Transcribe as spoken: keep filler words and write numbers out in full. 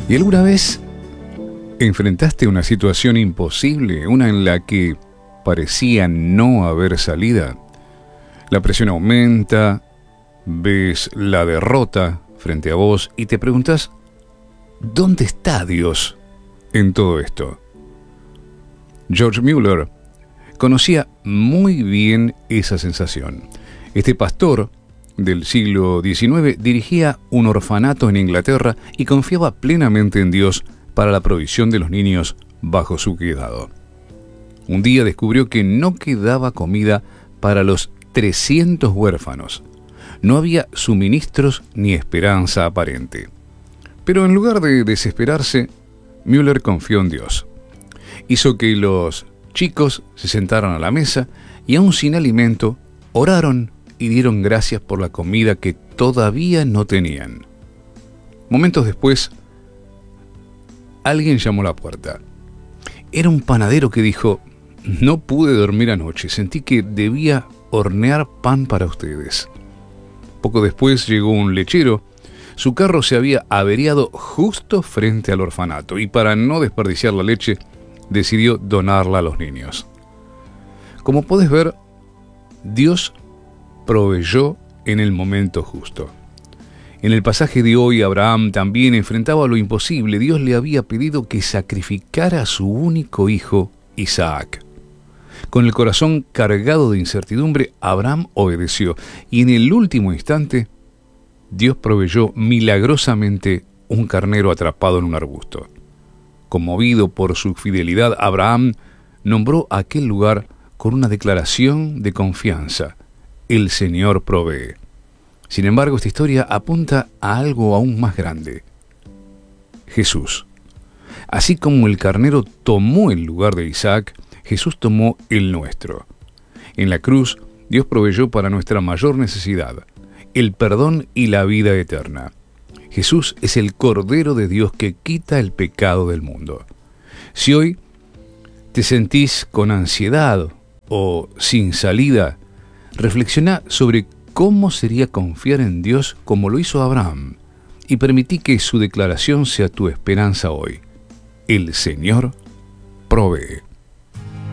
¿Y alguna vez enfrentaste una situación imposible, una en la que parecía no haber salida? La presión aumenta, ves la derrota frente a vos y te preguntas, ¿dónde está Dios en todo esto? George Mueller conocía muy bien esa sensación. Este pastor del siglo diecinueve dirigía un orfanato en Inglaterra y confiaba plenamente en Dios para la provisión de los niños bajo su cuidado. Un día descubrió que no quedaba comida para los trescientos huérfanos. No había suministros ni esperanza aparente. Pero en lugar de desesperarse, Mueller confió en Dios. Hizo que los chicos se sentaran a la mesa y, aún sin alimento, oraron y dieron gracias por la comida que todavía no tenían. Momentos después, alguien llamó a la puerta. Era un panadero que dijo: no pude dormir anoche, sentí que debía hornear pan para ustedes. Poco después llegó un lechero. Su carro se había averiado justo frente al orfanato y, para no desperdiciar la leche, decidió donarla a los niños. Como podés ver, Dios proveyó en el momento justo. En el pasaje de hoy, Abraham también enfrentaba lo imposible. Dios le había pedido que sacrificara a su único hijo, Isaac. Con el corazón cargado de incertidumbre, Abraham obedeció, y en el último instante, Dios proveyó milagrosamente un carnero atrapado en un arbusto. Conmovido por su fidelidad, Abraham nombró aquel lugar con una declaración de confianza: el Señor provee. Sin embargo, esta historia apunta a algo aún más grande: Jesús. Así como el carnero tomó el lugar de Isaac, Jesús tomó el nuestro. En la cruz, Dios proveyó para nuestra mayor necesidad: el perdón y la vida eterna. Jesús es el Cordero de Dios que quita el pecado del mundo. Si hoy te sentís con ansiedad o sin salida, reflexiona sobre cómo sería confiar en Dios como lo hizo Abraham, y permití que su declaración sea tu esperanza hoy: el Señor provee.